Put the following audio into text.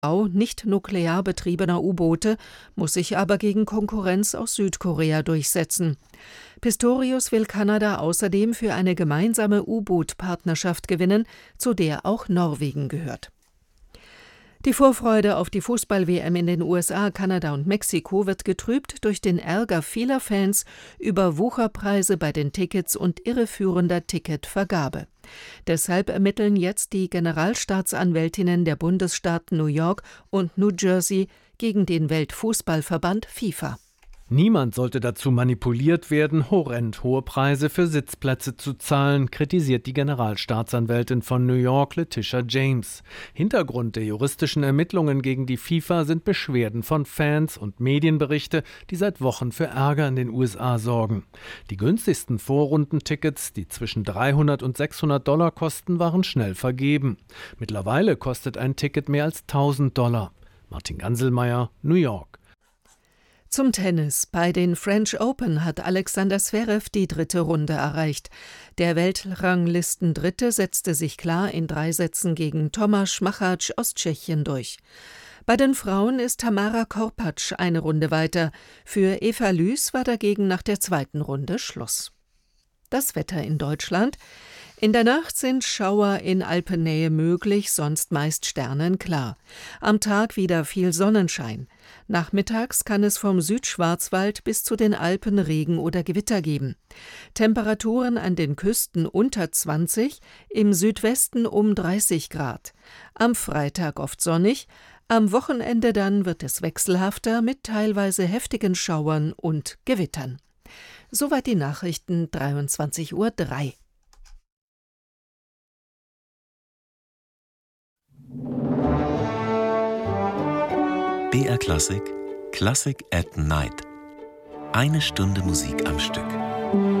nicht nuklear betriebener U-Boote, muss sich aber gegen Konkurrenz aus Südkorea durchsetzen. Pistorius will Kanada außerdem für eine gemeinsame U-Boot-Partnerschaft gewinnen, zu der auch Norwegen gehört. Die Vorfreude auf die Fußball-WM in den USA, Kanada und Mexiko wird getrübt durch den Ärger vieler Fans über Wucherpreise bei den Tickets und irreführender Ticketvergabe. Deshalb ermitteln jetzt die Generalstaatsanwältinnen der Bundesstaaten New York und New Jersey gegen den Weltfußballverband FIFA. Niemand sollte dazu manipuliert werden, horrend hohe Preise für Sitzplätze zu zahlen, kritisiert die Generalstaatsanwältin von New York, Letitia James. Hintergrund der juristischen Ermittlungen gegen die FIFA sind Beschwerden von Fans und Medienberichte, die seit Wochen für Ärger in den USA sorgen. Die günstigsten Vorrundentickets, die zwischen $300 und $600 kosten, waren schnell vergeben. Mittlerweile kostet ein Ticket mehr als $1.000. Martin Ganselmeier, New York. Zum Tennis. Bei den French Open hat Alexander Zverev die 3. Runde erreicht. Der Weltranglisten-Dritte setzte sich klar in 3 Sätzen gegen Tomáš Macháč aus Tschechien durch. Bei den Frauen ist Tamara Korpatsch eine Runde weiter. Für Eva Lüß war dagegen nach der 2. Runde Schluss. Das Wetter in Deutschland. In der Nacht sind Schauer in Alpennähe möglich, sonst meist sternenklar. Am Tag wieder viel Sonnenschein. Nachmittags kann es vom Südschwarzwald bis zu den Alpen Regen oder Gewitter geben. Temperaturen an den Küsten unter 20, im Südwesten um 30 Grad. Am Freitag oft sonnig, am Wochenende dann wird es wechselhafter mit teilweise heftigen Schauern und Gewittern. Soweit die Nachrichten, 23:03 Uhr. BR Klassik, Klassik at Night. 1 Stunde Musik am Stück.